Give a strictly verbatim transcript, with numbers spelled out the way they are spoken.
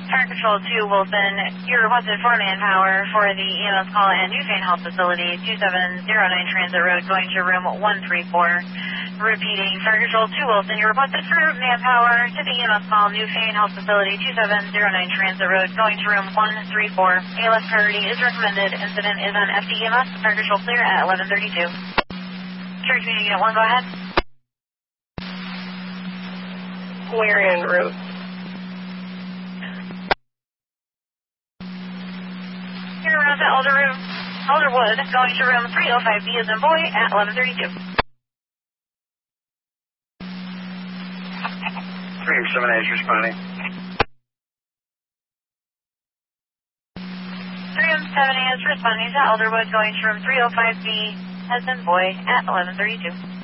Fire Control two, Wilson, you're requested for manpower for the E M S call at Newfane Health Facility, two seven zero nine Transit Road, going to room one three four. Repeating, Fire Control two, Wilson, you're requested for manpower to the E M S call, Newfane Health Facility, two seven zero nine Transit Road, going to room one three four. A L S priority is recommended. Incident is on F D E M S. Fire Control clear at eleven thirty-two. Carrier Community Unit one, go ahead. We're en route. Here around to Elder room, Elderwood, going to room three oh five B as in boy at eleven thirty-two. three oh seven A is responding. three oh seven A is responding to Elderwood, going to room three oh five B as in boy at eleven thirty-two.